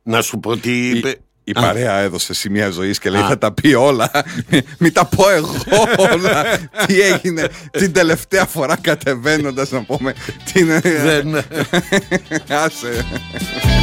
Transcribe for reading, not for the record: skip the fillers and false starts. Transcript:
Να σου πω τι είπε. Η παρέα έδωσε σημεία ζωής και λέει θα τα πει όλα. Μην τα πω εγώ όλα. Τι έγινε την τελευταία φορά κατεβαίνοντας, να πούμε. Δεν. Άσε.